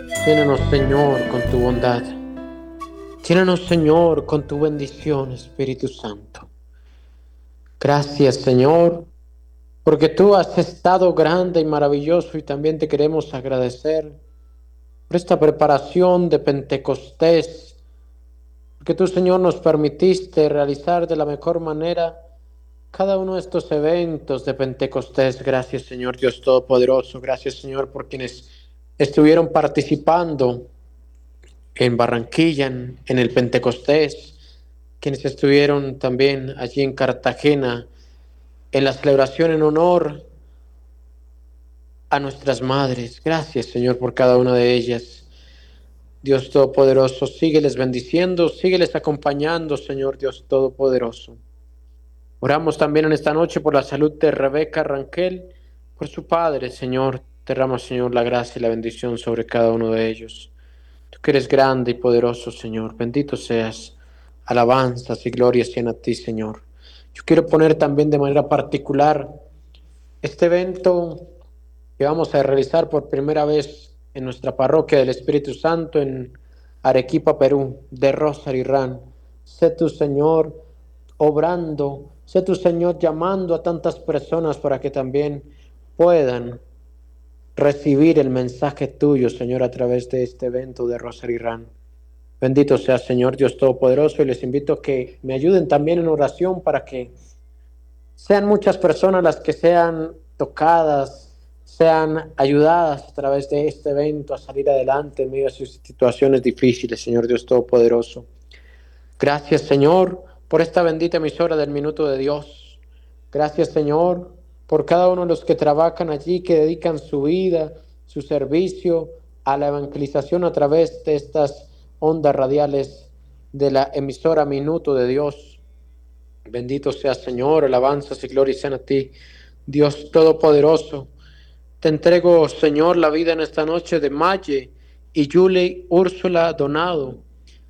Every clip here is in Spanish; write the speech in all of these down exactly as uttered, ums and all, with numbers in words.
Llénanos, Señor, con tu bondad. Llénanos, Señor, con tu bendición, Espíritu Santo. Gracias, Señor, porque tú has estado grande y maravilloso y también te queremos agradecer por esta preparación de Pentecostés, porque tú, Señor, nos permitiste realizar de la mejor manera cada uno de estos eventos de Pentecostés. Gracias, Señor Dios Todopoderoso. Gracias, Señor, por quienes estuvieron participando en Barranquilla, en, en el Pentecostés, quienes estuvieron también allí en Cartagena, en la celebración en honor a nuestras madres. Gracias, Señor, por cada una de ellas. Dios Todopoderoso, sígueles bendiciendo, sígueles acompañando, Señor Dios Todopoderoso. Oramos también en esta noche por la salud de Rebeca Ranquel, por su padre, Señor. Derrama, Señor, la gracia y la bendición sobre cada uno de ellos. Tú que eres grande y poderoso, Señor, bendito seas. Alabanzas y glorias sean a ti, Señor. Yo quiero poner también de manera particular este evento que vamos a realizar por primera vez en nuestra parroquia del Espíritu Santo en Arequipa, Perú, de Rosary Run. Sé tu Señor obrando, sé tu Señor llamando a tantas personas para que también puedan recibir el mensaje tuyo, Señor, a través de este evento de Rosary Run. Bendito sea, Señor Dios Todopoderoso, y les invito a que me ayuden también en oración para que sean muchas personas las que sean tocadas, sean ayudadas a través de este evento a salir adelante en medio de sus situaciones difíciles, Señor Dios Todopoderoso. Gracias, Señor, por esta bendita emisora del Minuto de Dios. Gracias, Señor, por cada uno de los que trabajan allí, que dedican su vida, su servicio a la evangelización a través de estas ondas radiales de la emisora Minuto de Dios. Bendito sea, Señor, alabanzas y gloria sean a ti, Dios Todopoderoso. Te entrego, Señor, la vida en esta noche de Maye y Yuli Úrsula Donado.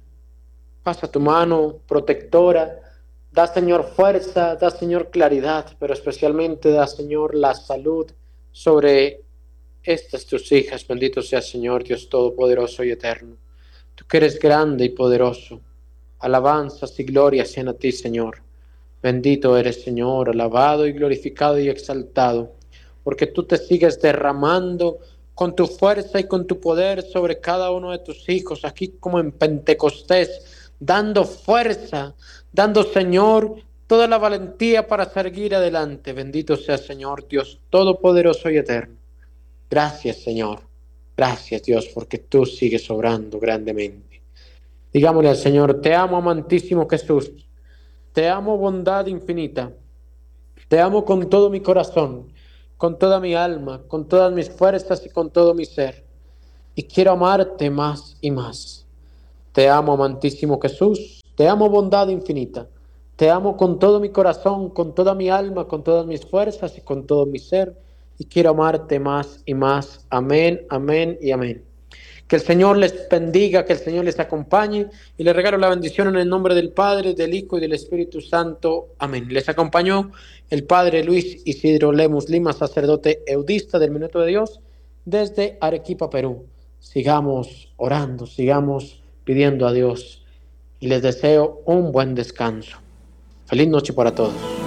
Pasa tu mano protectora, da, Señor, fuerza, da, Señor, claridad, pero especialmente da, Señor, la salud sobre estas tus hijas. Bendito sea, Señor, Dios Todopoderoso y Eterno. Tú que eres grande y poderoso, alabanzas y glorias sean a ti, Señor. Bendito eres, Señor, alabado y glorificado y exaltado, porque tú te sigues derramando con tu fuerza y con tu poder sobre cada uno de tus hijos, aquí como en Pentecostés, dando fuerza, dando, Señor, toda la valentía para seguir adelante. Bendito sea, Señor, Dios Todopoderoso y Eterno. Gracias, Señor. Gracias, Dios, porque tú sigues obrando grandemente. Digámosle al Señor: te amo, amantísimo Jesús. Te amo, bondad infinita. Te amo con todo mi corazón, con toda mi alma, con todas mis fuerzas y con todo mi ser. Y quiero amarte más y más. Te amo, amantísimo Jesús. Te amo, bondad infinita. Te amo con todo mi corazón, con toda mi alma, con todas mis fuerzas y con todo mi ser. Y quiero amarte más y más. Amén, amén y amén. Que el Señor les bendiga, que el Señor les acompañe, y les regalo la bendición en el nombre del Padre, del Hijo y del Espíritu Santo. Amén. Les acompañó el Padre Luis Isidro Lemus Lima, sacerdote eudista del Minuto de Dios, desde Arequipa, Perú. Sigamos orando, sigamos pidiendo a Dios, y les deseo un buen descanso. Feliz noche para todos.